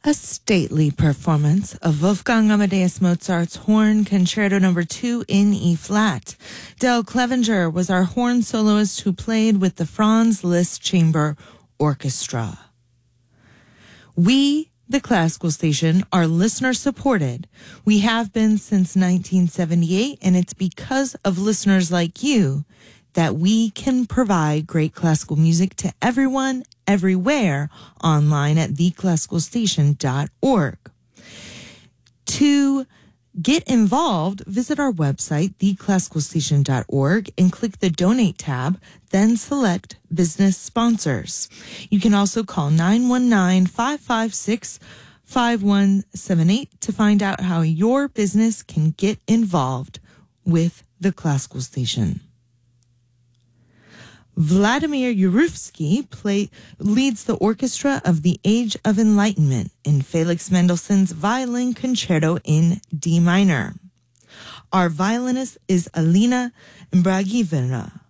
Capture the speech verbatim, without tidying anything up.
A stately performance of Wolfgang Amadeus Mozart's Horn Concerto Number two in E-flat. Del Clevenger was our horn soloist who played with the Franz Liszt Chamber Orchestra. We, the Classical Station, are listener-supported. We have been since nineteen seventy-eight, and it's because of listeners like you that we can provide great classical music to everyone, everywhere, online at the classical station dot org. To get involved, visit our website, the classical station dot org, and click the Donate tab, then select Business Sponsors. You can also call nine one nine, five five six, five one seven eight to find out how your business can get involved with the Classical Station. Vladimir Urufsky play, leads the orchestra of the Age of Enlightenment in Felix Mendelssohn's Violin Concerto in D minor. Our violinist is Alina Imbragivina.